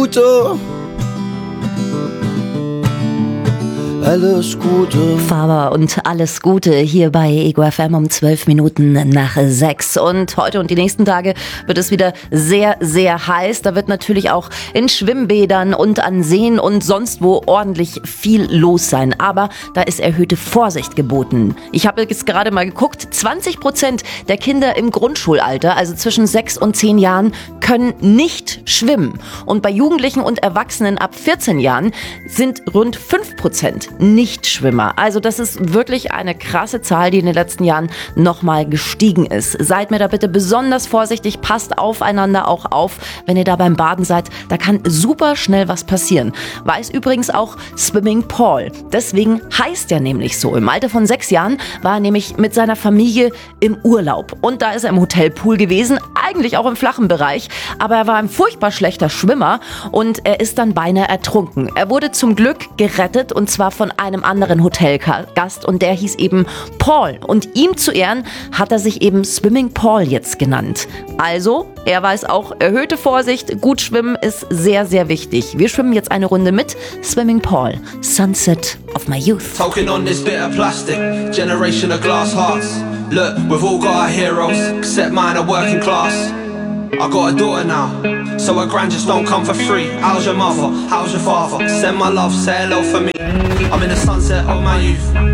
Gute. Alles Gute. Faber und alles Gute hier bei Ego FM um 12 Minuten nach 6. Und heute und die nächsten Tage wird es wieder sehr, sehr heiß. Da wird natürlich auch in Schwimmbädern und an Seen und sonst wo ordentlich viel los sein. Aber da ist erhöhte Vorsicht geboten. Ich habe jetzt gerade mal geguckt, 20% der Kinder im Grundschulalter, also zwischen 6 und 10 Jahren, können nicht schwimmen. Und bei Jugendlichen und Erwachsenen ab 14 Jahren sind rund 5% Nichtschwimmer. Also das ist wirklich eine krasse Zahl, die in den letzten Jahren nochmal gestiegen ist. Seid mir da bitte besonders vorsichtig, passt aufeinander auch auf, wenn ihr da beim Baden seid. Da kann super schnell was passieren. Weiß übrigens auch Swimming Paul. Deswegen heißt er nämlich so. Im Alter von 6 Jahren war er nämlich mit seiner Familie im Urlaub. Und da ist er im Hotelpool gewesen, eigentlich auch im flachen Bereich. Aber er war ein furchtbar schlechter Schwimmer und er ist dann beinahe ertrunken. Er wurde zum Glück gerettet und zwar von einem anderen Hotelgast und der hieß eben Paul. Und ihm zu Ehren hat er sich eben Swimming Paul jetzt genannt. Also, er weiß auch, erhöhte Vorsicht, gut schwimmen ist sehr, sehr wichtig. Wir schwimmen jetzt eine Runde mit Swimming Paul. Sunset of my youth. Talking on this bit of plastic, generation of glass hearts. Look, we've all got our heroes, except mine are working class. I got a daughter now, so her grand just don't come for free. How's your mother? How's your father? Send my love, say hello for me. I'm in the sunset of my youth.